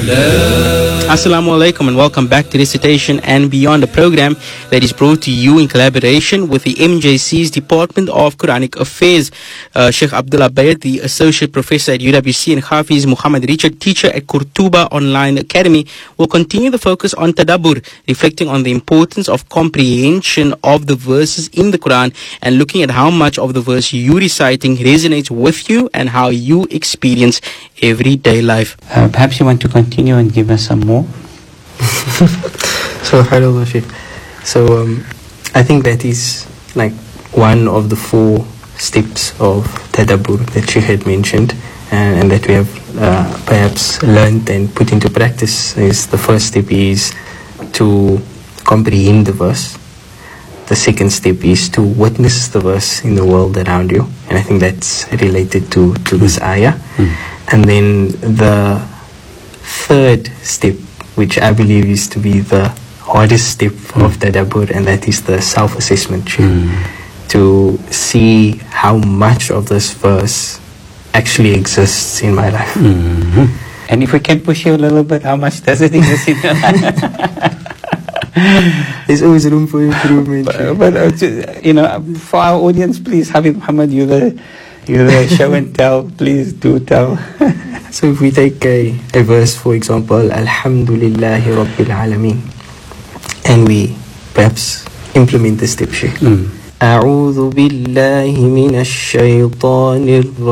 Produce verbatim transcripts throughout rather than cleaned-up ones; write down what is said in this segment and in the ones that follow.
Assalamu alaikum and welcome back to Recitation and Beyond, a program that is brought to you in collaboration with the M J C's Department of Quranic Affairs. Uh, Sheikh Abdullah Bayat, the Associate Professor at U W C, and Hafiz Muhammad Richard, teacher at Qurtuba Online Academy, will continue the focus on tadabbur, reflecting on the importance of comprehension of the verses in the Quran and looking at how much of the verse you reciting resonates with you and how you experience everyday life. Uh, perhaps you want to continue and give us some more? SubhanAllah, Sheikh. So um, I think that is like one of the four steps of tadabbur that she had mentioned, and, and that we have uh, perhaps learned and put into practice. Is the first step is to comprehend the verse. The second step is to witness the verse in the world around you, and I think that's related to, to this ayah. Mm. And then the third step, which I believe is to be the hardest step mm. of tadabbur, and that is the self-assessment. Mm. To see how much of this verse actually exists in my life. Mm-hmm. And if we can push you a little bit, how much does it exist in your life? There's always room for improvement. But, but uh, you know, for our audience, please, Habib Muhammad, you're the, you're the show and tell. Please do tell. So if we take a, a verse, for example, Alhamdulillahi Rabbil Alameen, and we perhaps implement the step, Sheikh. Mm. أعوذ بالله من الشيطان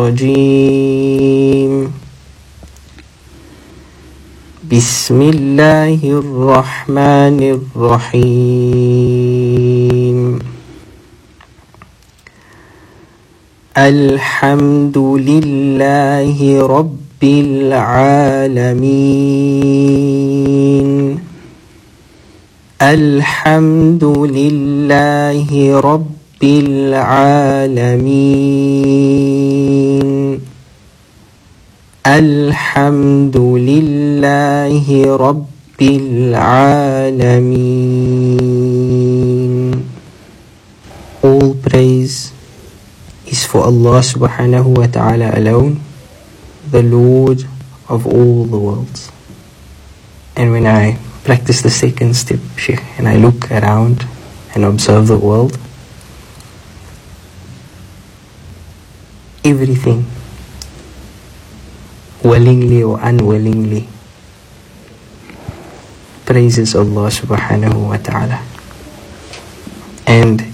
الرجيم بسم الله الرحمن الرحيم الحمد لله رب العالمين الحمد لله رب العالمين الحمد لله رب العالمين. All praise is for Allah subhanahu wa ta'ala alone, the Lord of all the worlds. And when I practice the second step, Sheikh, and I look around and observe the world, everything, willingly or unwillingly, praises Allah subhanahu wa ta'ala. And